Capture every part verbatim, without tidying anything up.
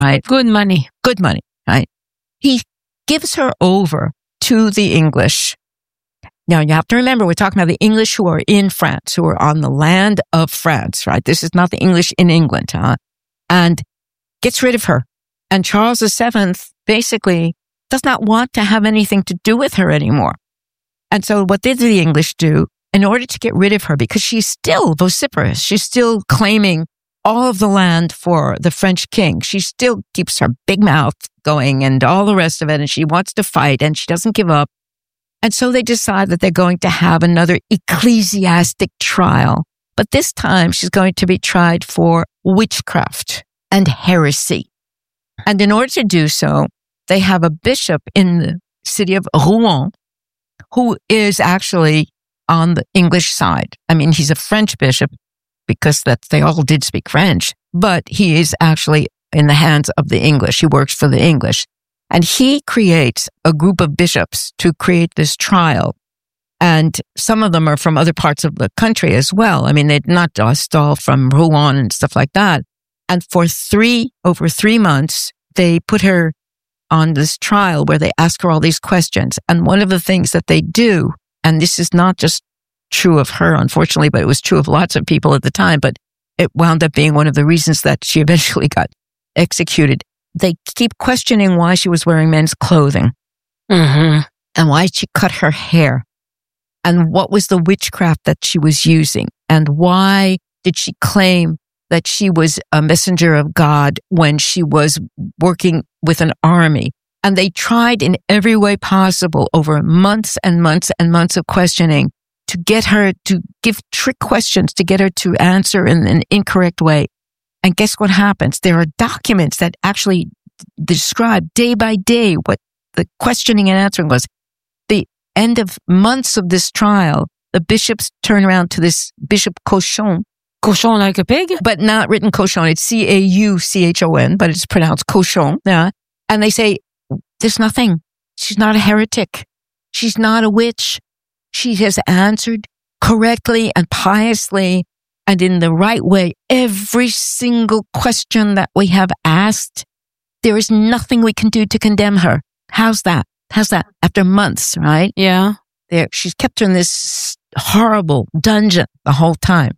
right? Good money. Good money, right? He gives her over to the English. Now, you have to remember, we're talking about the English who are in France, who are on the land of France, right? This is not the English in England, huh? And gets rid of her. And Charles the Seventh basically does not want to have anything to do with her anymore. And so what did the English do in order to get rid of her? Because she's still vociferous. She's still claiming all of the land for the French king. She still keeps her big mouth going and all the rest of it. And she wants to fight and she doesn't give up. And so they decide that they're going to have another ecclesiastic trial. But this time she's going to be tried for witchcraft and heresy. And in order to do so, they have a bishop in the city of Rouen who is actually on the English side. I mean, he's a French bishop because that they all did speak French, but he is actually in the hands of the English. He works for the English. And he creates a group of bishops to create this trial. And some of them are from other parts of the country as well. I mean, they're not just all from Rouen and stuff like that. And for three, over three months, they put her on this trial where they ask her all these questions. And one of the things that they do, and this is not just true of her, unfortunately, but it was true of lots of people at the time, but it wound up being one of the reasons that she eventually got executed. They keep questioning why she was wearing men's clothing Mm-hmm. and why she cut her hair and what was the witchcraft that she was using and why did she claim that she was a messenger of God when she was working with an army. And they tried in every way possible over months and months and months of questioning to get her to give trick questions, to get her to answer in an incorrect way. And guess what happens? There are documents that actually describe day by day what the questioning and answering was. The end of months of this trial, the bishops turn around to this Bishop Cauchon. Cochon like a pig? But not written Cauchon. It's C A U C H O N, but it's pronounced Cauchon. Yeah. And they say, there's nothing. She's not a heretic. She's not a witch. She has answered correctly and piously and in the right way every single question that we have asked. There is nothing we can do to condemn her. How's that? How's that? After months, right? Yeah. There, she's kept her in this horrible dungeon the whole time.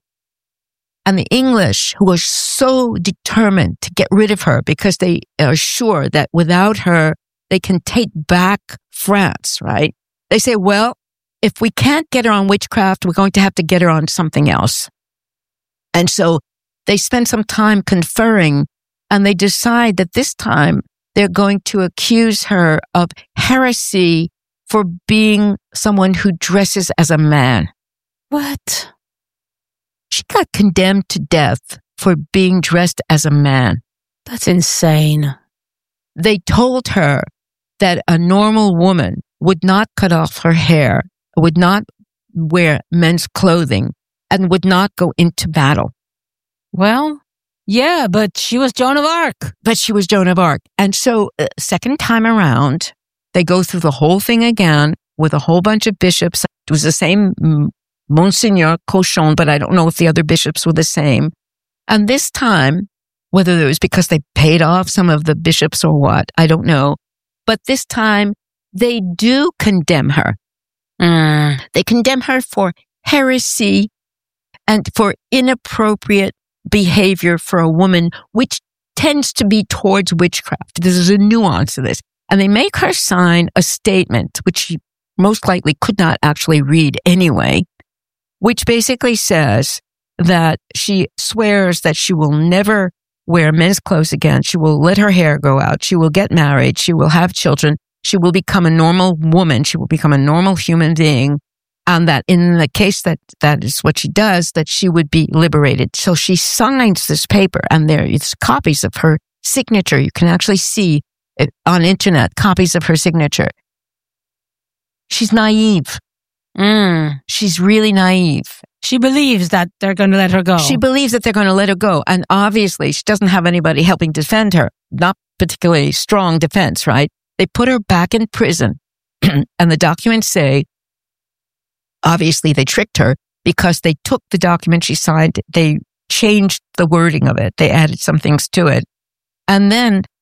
And the English, who are so determined to get rid of her because they are sure that without her, they can take back France, right? They say, well, if we can't get her on witchcraft, we're going to have to get her on something else. And so they spend some time conferring and they decide that this time they're going to accuse her of heresy for being someone who dresses as a man. What? She got condemned to death for being dressed as a man. That's insane. They told her that a normal woman would not cut off her hair, would not wear men's clothing, and would not go into battle. Well, yeah, but she was Joan of Arc. But she was Joan of Arc. And so, uh, second time around, they go through the whole thing again with a whole bunch of bishops. It was the same mm, Monsignor Cauchon, but I don't know if the other bishops were the same. And this time, whether it was because they paid off some of the bishops or what, I don't know. But this time, they do condemn her. Mm. They condemn her for heresy and for inappropriate behavior for a woman, which tends to be towards witchcraft. There's a nuance to this. And they make her sign a statement, which she most likely could not actually read anyway, which basically says that she swears that she will never wear men's clothes again. She will let her hair grow out. She will get married. She will have children. She will become a normal woman. She will become a normal human being. And that in the case that that is what she does, that she would be liberated. So she signs this paper and there is copies of her signature. You can actually see it on internet, copies of her signature. She's naive. Mm. She's really naive. She believes that they're going to let her go. She believes that they're going to let her go. And obviously, she doesn't have anybody helping defend her. Not particularly strong defense, right? They put her back in prison. And the documents say, obviously, they tricked her because they took the document she signed. They changed the wording of it. They added some things to it. And then